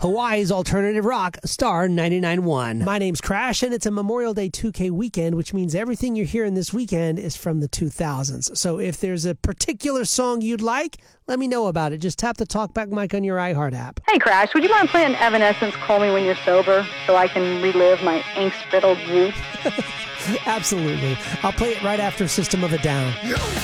Hawaii's alternative rock, Star 99.1. My name's Crash, and it's a Memorial Day 2K weekend, which means everything you're hearing this weekend is from the 2000s. So if there's a particular song you'd like, let me know about it. Just tap the TalkBack mic on your iHeart app. Hey, Crash, would you mind playing Evanescence, Call Me When You're Sober, so I can relive my angst-riddled youth? Absolutely. I'll play it right after System of a Down.